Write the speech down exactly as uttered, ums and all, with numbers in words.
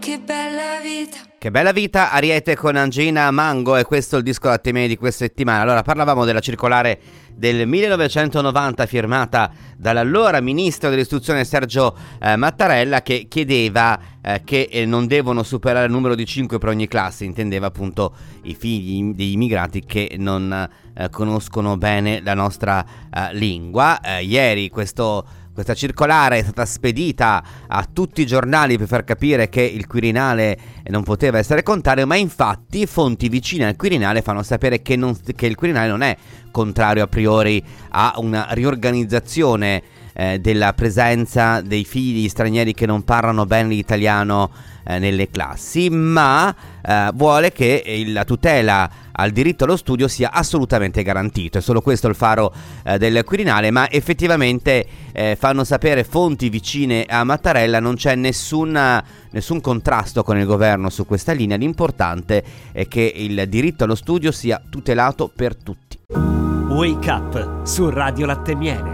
che bella vita. Che bella vita, Ariete con Angina Mango, e questo è il disco Latte Miele di questa settimana. Allora, parlavamo della circolare del millenovecentonovanta firmata dall'allora ministro dell'istruzione Sergio eh, Mattarella, che chiedeva eh, che eh, non devono superare il numero di cinque per ogni classe. Intendeva appunto i figli degli immigrati che non eh, conoscono bene la nostra eh, lingua. Eh, ieri questo Questa circolare è stata spedita a tutti i giornali per far capire che il Quirinale non poteva essere contrario, ma infatti fonti vicine al Quirinale fanno sapere che, non, che il Quirinale non è contrario a priori a una riorganizzazione eh, della presenza dei figli stranieri che non parlano bene l'italiano eh, nelle classi, ma eh, vuole che il, la tutela al diritto allo studio sia assolutamente garantito. È solo questo il faro eh, del Quirinale, ma effettivamente eh, fanno sapere fonti vicine a Mattarella non c'è nessuna, nessun contrasto con il governo su questa linea. L'importante è che il diritto allo studio sia tutelato per tutti. Wake Up su Radio Latte Miele.